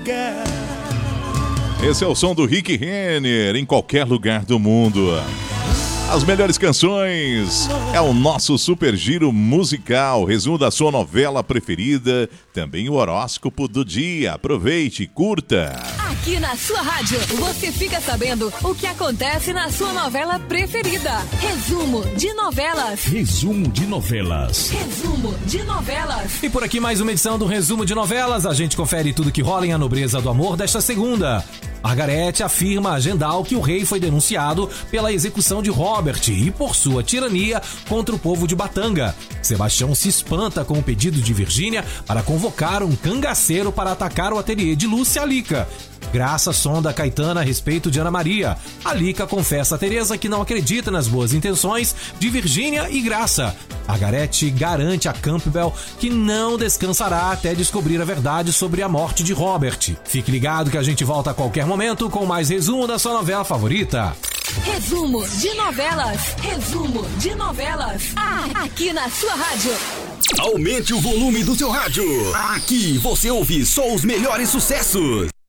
Esse é o som do Rick Renner em qualquer lugar do mundo. As melhores canções é o nosso super giro musical, resumo da sua novela preferida, também o horóscopo do dia. Aproveite, curta. Aqui na sua rádio, você fica sabendo o que acontece na sua novela preferida. Resumo de novelas. Resumo de novelas. Resumo de novelas. E por aqui mais uma edição do Resumo de Novelas. A gente confere tudo que rola em A Nobreza do Amor desta segunda. Margarete afirma a Gendal que o rei foi denunciado pela execução de Robert e por sua tirania contra o povo de Batanga. Sebastião se espanta com o pedido de Virgínia para convocar um cangaceiro para atacar o ateliê de Lúcia Alica. Graça sonda Caetana a respeito de Ana Maria. Alica confessa a Teresa que não acredita nas boas intenções de Virgínia e Graça. Margarete garante a Campbell que não descansará até descobrir a verdade sobre a morte de Robert. Fique ligado que a gente volta a qualquer momento com mais resumo da sua novela favorita. Resumo de novelas. Resumo de novelas. Aqui na sua rádio. Aumente o volume do seu rádio. Aqui você ouve só os melhores sucessos.